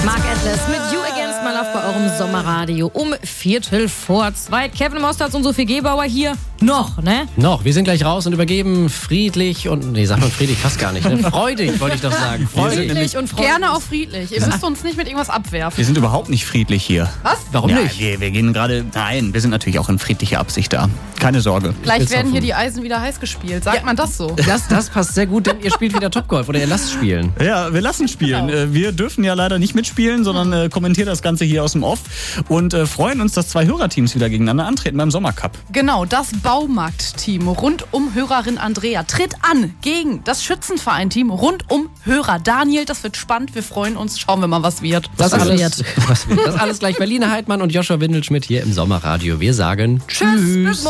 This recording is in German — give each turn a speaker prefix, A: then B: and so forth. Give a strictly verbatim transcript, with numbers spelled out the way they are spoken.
A: Mark Atlas mit You Against My Love bei eurem Sommerradio um Viertel vor zwei. Kevin Mostards und Sophie Gebauer hier. Noch, ne?
B: Noch. Wir sind gleich raus und übergeben friedlich und, nee, sagt man friedlich fast gar nicht, ne? Freudig, wollte ich doch sagen.
A: Freudig
C: Friedlich
A: und freudig.
C: Gerne auch friedlich. Ihr müsst uns nicht mit irgendwas abwerfen.
D: Wir sind überhaupt nicht friedlich hier.
C: Was?
B: Warum
D: ja,
B: nicht?
D: Wir, wir gehen gerade. Nein, wir sind natürlich auch in friedlicher Absicht da. Keine Sorge.
C: Gleich werden
B: offen.
C: hier die Eisen wieder heiß gespielt. Sagt
B: Ja.
C: man das so?
B: Das, das passt sehr gut, denn ihr spielt wieder Topgolf oder ihr lasst spielen.
D: Ja, wir lassen spielen.
C: Genau.
D: Äh, Wir dürfen ja leider nicht mitspielen, sondern äh, kommentieren das Ganze hier aus dem Off und äh, freuen uns, dass zwei Hörerteams wieder gegeneinander antreten beim Sommercup.
C: Genau, das Baumarkt-Team rund um Hörerin Andrea tritt an gegen das Schützenverein-Team rund um Hörer Daniel. Das wird spannend, wir freuen uns. Schauen wir mal, was wird.
B: Das
A: Was
B: alles,
A: wird?
B: was wird. Das alles gleich Berliner Heidmann und Joshua Windelschmidt hier im Sommerradio. Wir sagen
C: Tschüss.
B: Tschüss.
C: Bis